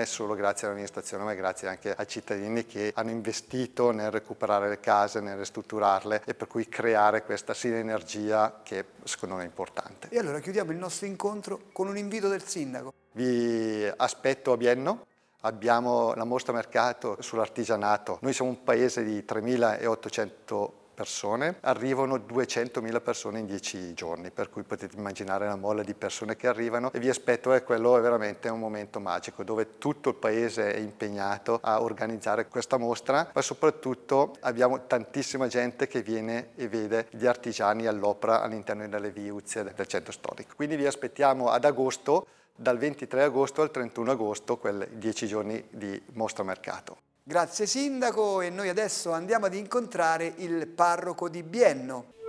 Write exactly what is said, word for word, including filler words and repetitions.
è solo grazie all'amministrazione, ma è grazie anche ai cittadini che hanno investito nel recuperare le case, nel ristrutturarle, e per cui creare questa sinergia che secondo me è importante. E allora chiudiamo il nostro incontro con un invito del sindaco. Vi aspetto a Bienno. Abbiamo la mostra mercato sull'artigianato. Noi siamo un paese di tremilaottocento persone, arrivano duecentomila persone in dieci giorni, per cui potete immaginare la mole di persone che arrivano, e vi aspetto, e quello è veramente un momento magico dove tutto il paese è impegnato a organizzare questa mostra, ma soprattutto abbiamo tantissima gente che viene e vede gli artigiani all'opera all'interno delle viuzze del centro storico. Quindi vi aspettiamo ad agosto, dal ventitré agosto al trentuno agosto, quei dieci giorni di mostra mercato. Grazie sindaco, e noi adesso andiamo ad incontrare il parroco di Bienno.